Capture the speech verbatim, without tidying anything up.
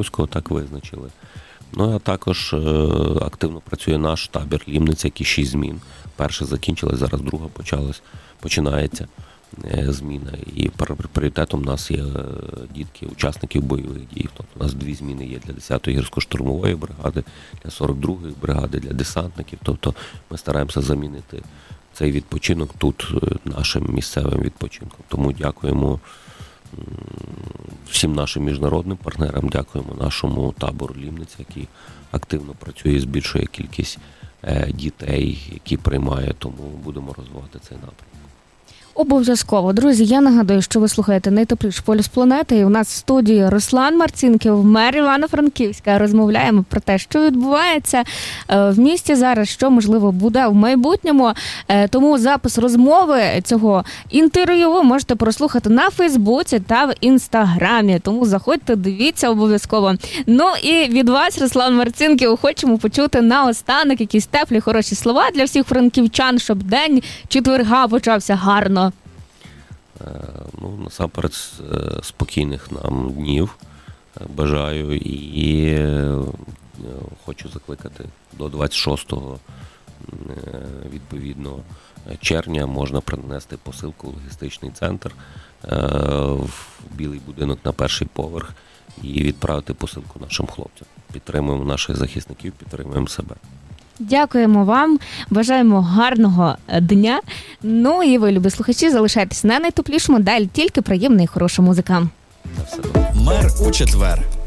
Покровського, так визначили. Ну, а також активно працює наш табір Лімниця, який шість змін. Перша закінчилась, зараз друга почалась, починається зміна. І пріоритетом у нас є дітки, учасників бойових дій. Тобто у нас дві зміни є для десятої гірсько-штурмової бригади, для сорок другої бригади, для десантників. Тобто ми стараємося замінити цей відпочинок тут нашим місцевим відпочинком. Тому дякуємо всім нашим міжнародним партнерам, дякуємо нашому табору Лімниця, який активно працює, збільшує кількість дітей, які приймає, тому будемо розвивати цей напрямок. Обов'язково. Друзі, я нагадую, що ви слухаєте найтепліший полюс планети, і у нас в студії Руслан Марцінків, мер Івано-Франківська. Розмовляємо про те, що відбувається в місті зараз, що, можливо, буде в майбутньому. Тому запис розмови цього інтерв'ю ви можете прослухати на Фейсбуці та в Інстаграмі. Тому заходьте, дивіться обов'язково. Ну і від вас, Руслан Марцінків, хочемо почути наостанок якісь теплі, хороші слова для всіх франківчан, щоб день четверга почався гарно. Ну, насамперед, спокійних нам днів бажаю і хочу закликати до двадцять шостого відповідно червня можна принести посилку в логістичний центр в білий будинок на перший поверх і відправити посилку нашим хлопцям. Підтримуємо наших захисників, підтримуємо себе. Дякуємо вам, бажаємо гарного дня. Ну і ви, любі слухачі, залишайтесь на найтеплішому, далі тільки приємна і хороша музика. Мер у четвер.